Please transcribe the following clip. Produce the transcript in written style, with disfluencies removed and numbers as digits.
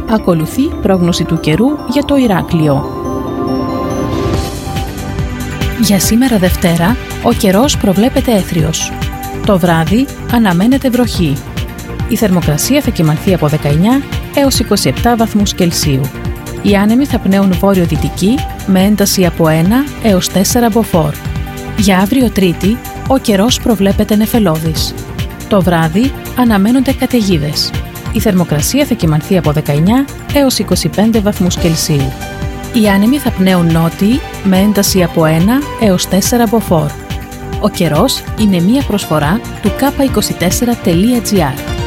Ακολουθεί πρόγνωση του καιρού για το Ηράκλειο. Για σήμερα Δευτέρα, ο καιρός προβλέπεται έθριος. Το βράδυ αναμένεται βροχή. Η θερμοκρασία θα κυμανθεί από 19 έως 27 βαθμούς Κελσίου. Οι άνεμοι θα πνέουν βόρειο-δυτική με ένταση από 1 έως 4 μποφόρ. Για αύριο Τρίτη, ο καιρός προβλέπεται νεφελώδης. Το βράδυ αναμένονται καταιγίδες. Η θερμοκρασία θα κυμανθεί από 19 έως 25 βαθμούς Κελσίου. Οι άνεμοι θα πνέουν νότιοι με ένταση από 1 έως 4 μποφόρ. Ο καιρός είναι μία προσφορά του k24.gr.